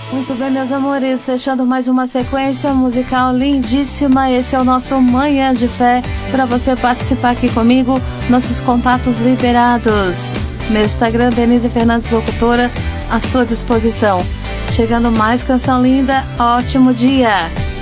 Muito bem, meus amores, fechando mais uma sequência musical lindíssima. Esse é o nosso Manhã de Fé, para você participar aqui comigo. Nossos contatos liberados. Meu Instagram, Denise Fernandes Locutora, à sua disposição. Chegando mais canção linda, ótimo dia!